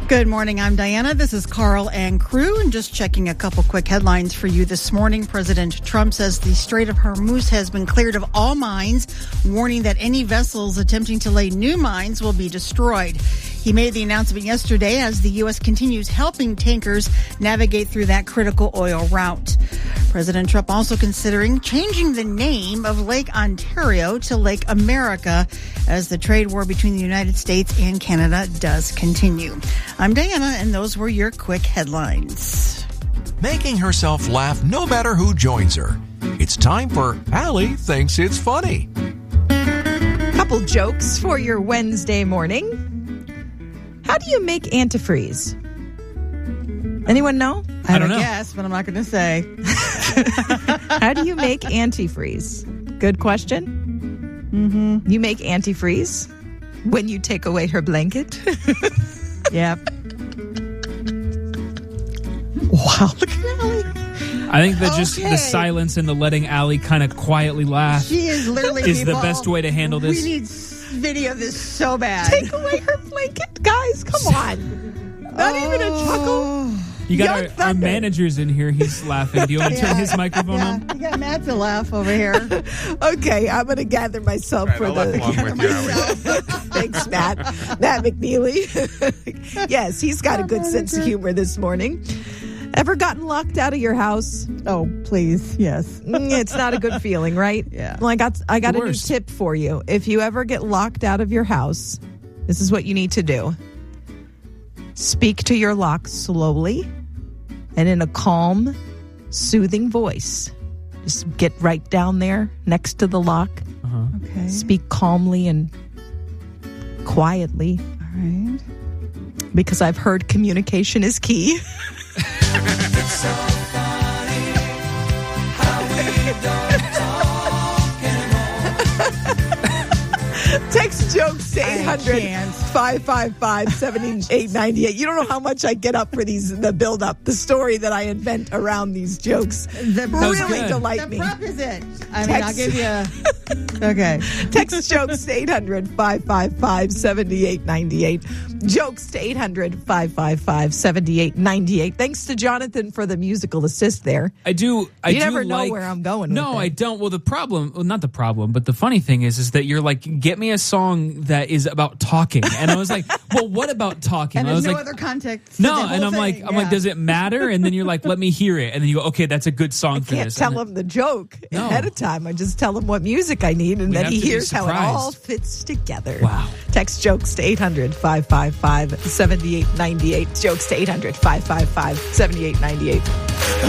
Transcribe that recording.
Good morning. I'm Diana. This is Carl and crew. And just checking a couple quick headlines for you this morning. President Trump says the Strait of Hormuz has been cleared of all mines, warning that any vessels attempting to lay new mines will be destroyed. He made the announcement yesterday as the U.S. continues helping tankers navigate through that critical oil route. President Trump also considering changing the name of Lake Ontario to Lake America as the trade war between the United States and Canada does continue. I'm Diana, and those were your quick headlines. Making herself laugh no matter who joins her. It's time for Allie Thinks It's Funny. Couple jokes for your Wednesday morning. How do you make antifreeze? Anyone know? I don't know. Guess, but I'm not going to say. How do you make antifreeze? Good question. Mm-hmm. You make antifreeze when you take away her blanket. Yep. Wow, look at Allie. I think that just the silence and the letting Allie kind of quietly laugh she is literally is the best way to handle this. We need video of this so bad. Take away her blanket, guys. Come on. Not even a chuckle. You got our manager's in here. He's laughing. Do you want to turn his microphone on? You got Matt to laugh over here. Okay, I'm going to gather myself for the... Thanks, Matt. Matt McNeely. Yes, he's got a good sense of humor this morning. Ever gotten locked out of your house? Oh, please, yes. It's not a good feeling, right? Yeah. Well, I got a new tip for you. If you ever get locked out of your house, this is what you need to do. Speak to your lock slowly and in a calm, soothing voice. Just get right down there next to the lock. Uh-huh. Okay. Speak calmly and quietly. All right. Because I've heard communication is key. It's so funny how we don't talk anymore. Text jokes to 800-555-7898. You don't know how much I get up for the build up, the story that I invent around these jokes. Really delight me. The prep is it. I mean, I'll give you a... Okay. Text jokes to 800-555-7898. Jokes to 800-555-7898. Thanks to Jonathan for the musical assist there. You never know where I'm going with I don't. Well, not the problem, but the funny thing is that you're like, get me a song that is about talking. And I was like, well, what about talking? And I was there's like, no other context. No, and I'm like, does it matter? And then you're like, let me hear it. And then you go, okay, that's a good song for this. I can't tell him the joke ahead of time. I just tell him what music I need, and then he hears how it all fits together. Wow. Text jokes to 800-555-7898. Jokes to 800-555-7898.